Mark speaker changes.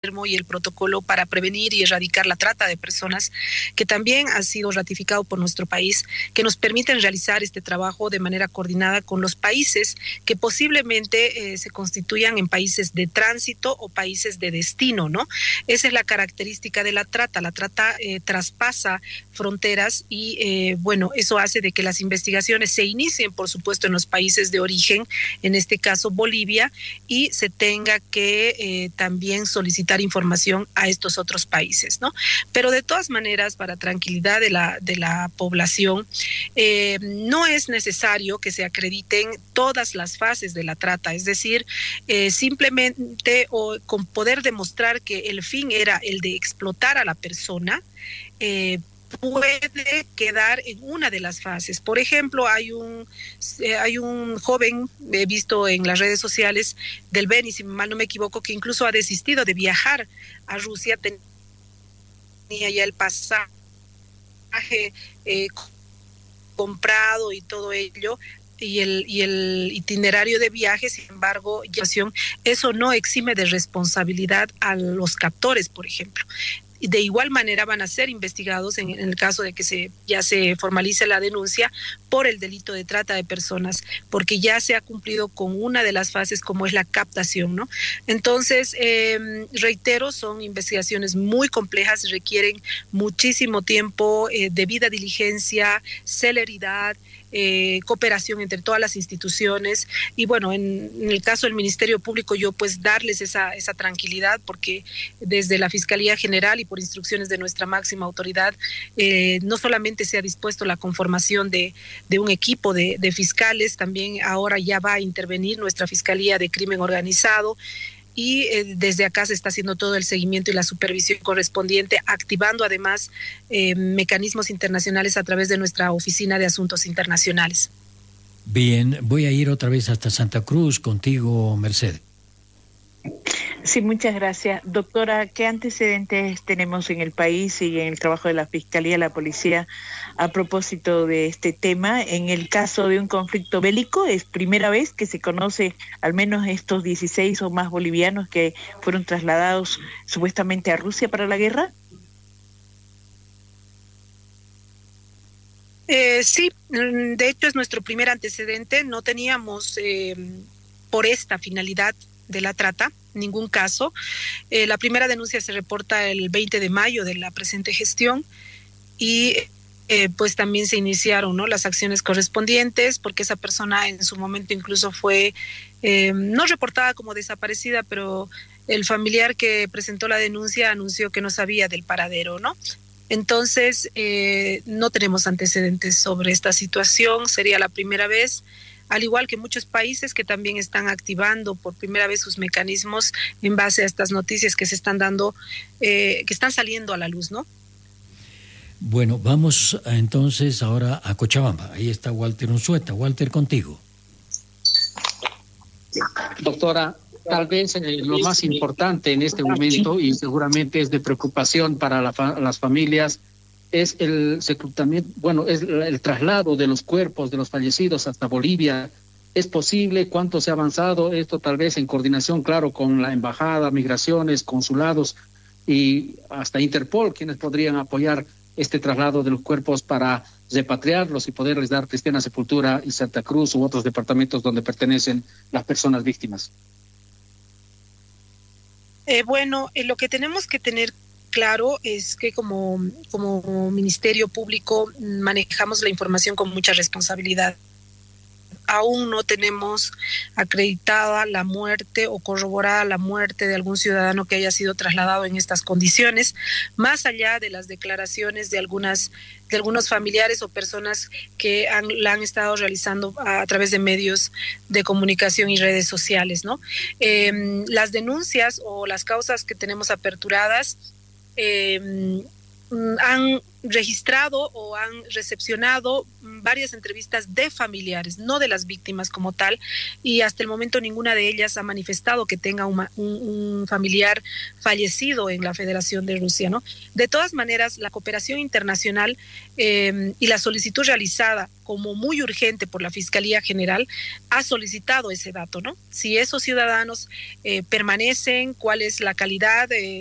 Speaker 1: firmó y el protocolo para prevenir y erradicar la trata de personas, que también ha sido ratificado por nuestro país, que nos permiten realizar este trabajo de manera coordinada con los países que posiblemente se constituyan en países de tránsito o países de destino, ¿no? Esa es la característica de la trata. La trata traspasa fronteras y, bueno, eso hace de que las investigaciones se inicien, por supuesto, en los países de origen, en este caso Bolivia, y se tenga que también solicitar información a estos otros países, ¿no? Pero de todas maneras, para tranquilidad de la población, no es necesario que se acrediten todas las fases de la trata, es decir, simplemente o con poder demostrar que el fin era el de explotar a la persona, puede quedar en una de las fases. Por ejemplo, hay un joven, he visto en las redes sociales del Beni, si mal no me equivoco, que incluso ha desistido de viajar a Rusia, tenía ya el pasaje comprado y todo ello, y el itinerario de viaje. Sin embargo, eso no exime de responsabilidad a los captores, por ejemplo. Y de igual manera van a ser investigados en el caso de que ya se formalice la denuncia por el delito de trata de personas, porque ya se ha cumplido con una de las fases, como es la captación, ¿no? Entonces, reitero, son investigaciones muy complejas, requieren muchísimo tiempo, debida diligencia, celeridad, cooperación entre todas las instituciones. Y bueno, en el caso del Ministerio Público, yo pues darles esa tranquilidad, porque desde la Fiscalía General y por instrucciones de nuestra máxima autoridad, no solamente se ha dispuesto la conformación de un equipo de fiscales, también ahora ya va a intervenir nuestra Fiscalía de Crimen Organizado, y desde acá se está haciendo todo el seguimiento y la supervisión correspondiente, activando además mecanismos internacionales a través de nuestra Oficina de Asuntos Internacionales.
Speaker 2: Bien, voy a ir otra vez hasta Santa Cruz contigo, Mercedes.
Speaker 3: Sí, muchas gracias. Doctora, ¿qué antecedentes tenemos en el país y en el trabajo de la Fiscalía, la Policía, a propósito de este tema? En el caso de un conflicto bélico, ¿es primera vez que se conoce al menos estos 16 o más bolivianos que fueron trasladados supuestamente a Rusia para la guerra?
Speaker 1: Sí, de hecho es nuestro primer antecedente. No teníamos por esta finalidad de la trata ningún caso. La primera denuncia se reporta el 20 de mayo de la presente gestión, y pues también se iniciaron, ¿no?, las acciones correspondientes, porque esa persona en su momento incluso fue no reportada como desaparecida, pero el familiar que presentó la denuncia anunció que no sabía del paradero, ¿no? Entonces, no tenemos antecedentes sobre esta situación, sería la primera vez, al igual que muchos países que también están activando por primera vez sus mecanismos en base a estas noticias que se están dando, que están saliendo a la luz, ¿no?
Speaker 2: Bueno, vamos entonces ahora a Cochabamba. Ahí está Walter Unzueta. Walter, contigo.
Speaker 4: Doctora, tal vez lo más importante en este momento, y seguramente es de preocupación para las familias, es el sepultamiento, bueno, es el traslado de los cuerpos de los fallecidos hasta Bolivia. ¿Es posible? ¿Cuánto se ha avanzado? Esto tal vez en coordinación, claro, con la embajada, migraciones, consulados y hasta Interpol, quienes podrían apoyar este traslado de los cuerpos para repatriarlos y poderles dar cristiana sepultura en Santa Cruz u otros departamentos donde pertenecen las personas víctimas.
Speaker 1: Bueno, lo que tenemos que tener claro es que como Ministerio Público manejamos la información con mucha responsabilidad. Aún no tenemos acreditada la muerte o corroborada la muerte de algún ciudadano que haya sido trasladado en estas condiciones, más allá de las declaraciones de algunos familiares o personas que la han estado realizando a través de medios de comunicación y redes sociales, ¿no? Las denuncias o las causas que tenemos aperturadas han registrado o han recepcionado varias entrevistas de familiares, no de las víctimas como tal, y hasta el momento ninguna de ellas ha manifestado que tenga un familiar fallecido en la Federación de Rusia, ¿no? De todas maneras, la cooperación internacional y la solicitud realizada como muy urgente por la Fiscalía General ha solicitado ese dato, ¿no? Si esos ciudadanos permanecen, cuál es la calidad